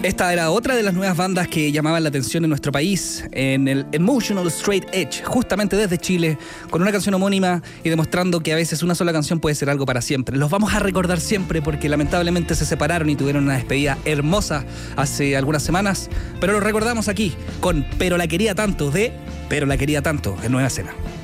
Esta era otra de las nuevas bandas que llamaban la atención en nuestro país, en el Emotional Straight Edge, justamente desde Chile, con una canción homónima y demostrando que a veces una sola canción puede ser algo para siempre. Los vamos a recordar siempre porque lamentablemente se separaron y tuvieron una despedida hermosa hace algunas semanas, pero los recordamos aquí con Pero la quería tanto de Pero la quería tanto en Nueva Escena.